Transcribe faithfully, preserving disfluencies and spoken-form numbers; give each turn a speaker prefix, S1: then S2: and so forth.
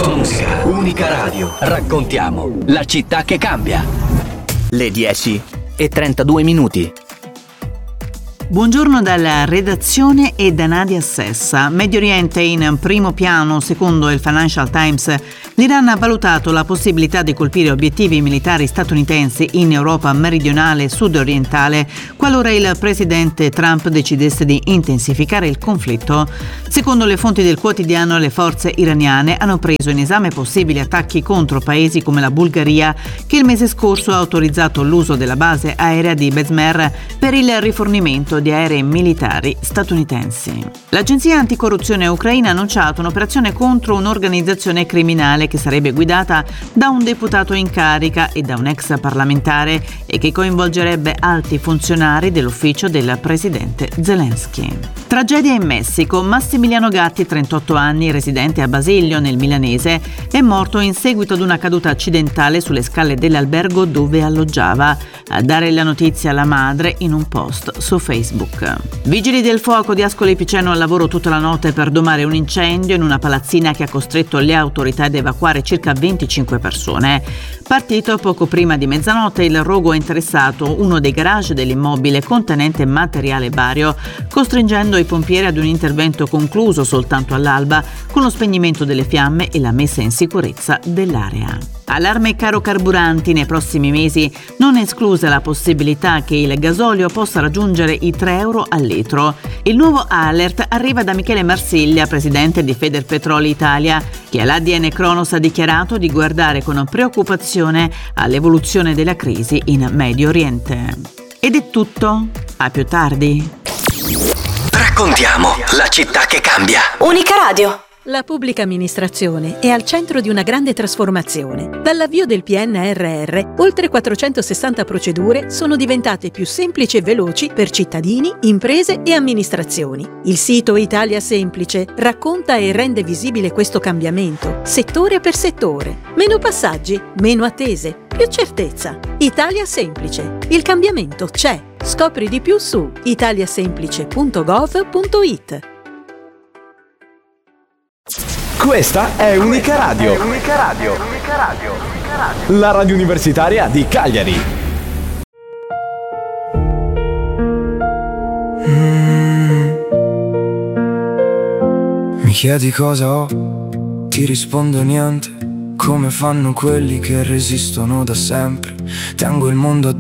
S1: tua musica, unica radio. Raccontiamo la città che cambia.
S2: Le dieci e trentadue minuti.
S3: Buongiorno dalla redazione e da Nadia Sessa. Medio Oriente in primo piano. Secondo il Financial Times, l'Iran ha valutato la possibilità di colpire obiettivi militari statunitensi in Europa meridionale e sud-orientale qualora il presidente Trump decidesse di intensificare il conflitto. Secondo le fonti del quotidiano, le forze iraniane hanno preso in esame possibili attacchi contro paesi come la Bulgaria, che il mese scorso ha autorizzato l'uso della base aerea di Besmer per il rifornimento di aerei militari statunitensi. L'agenzia anticorruzione ucraina ha annunciato un'operazione contro un'organizzazione criminale che sarebbe guidata da un deputato in carica e da un ex parlamentare e che coinvolgerebbe alti funzionari dell'ufficio del presidente Zelensky. Tragedia in Messico. Massimiliano Gatti, trentotto anni, residente a Basilio nel milanese, è morto in seguito ad una caduta accidentale sulle scale dell'albergo dove alloggiava. A dare la notizia la madre in un post su Facebook. Vigili del fuoco di Ascoli Piceno al lavoro tutta la notte per domare un incendio in una palazzina che ha costretto le autorità ad evacuare circa venticinque persone. Partito poco prima di mezzanotte, il rogo ha interessato uno dei garage dell'immobile contenente materiale vario, costringendo i pompieri ad un intervento concluso soltanto all'alba, con lo spegnimento delle fiamme e la messa in sicurezza dell'area. Allarme caro carburanti. Nei prossimi mesi non è esclusa la possibilità che il gasolio possa raggiungere i tre euro al litro. Il nuovo alert arriva da Michele Marsiglia, presidente di Federpetroli Italia, che all'A D N Cronos ha dichiarato di guardare con preoccupazione all'evoluzione della crisi in Medio Oriente. Ed è tutto. A più tardi.
S1: Raccontiamo la città che cambia.
S4: Unica radio.
S5: La pubblica amministrazione è al centro di una grande trasformazione. Dall'avvio del P N R R, oltre quattrocentosessanta procedure sono diventate più semplici e veloci per cittadini, imprese e amministrazioni. Il sito Italia Semplice racconta e rende visibile questo cambiamento, settore per settore. Meno passaggi, meno attese, più certezza. Italia Semplice. Il cambiamento c'è. Scopri di più su italiasemplice punto gov punto it.
S6: Questa è Unica Radio. Unica Radio. Unica Radio. La radio universitaria di Cagliari.
S7: Mm. Mi chiedi cosa ho, ti rispondo niente. Come fanno quelli che resistono da sempre. Tengo il mondo a